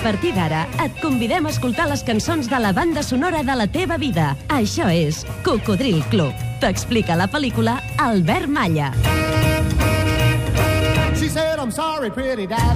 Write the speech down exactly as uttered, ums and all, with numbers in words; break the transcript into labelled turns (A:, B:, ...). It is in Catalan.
A: partir d'ara, et convidem a escoltar les cançons de la banda sonora de la teva vida. Això és Cocodril Club. T'explica la pel·lícula Albert Malla.
B: She said, I'm sorry, pretty daddy.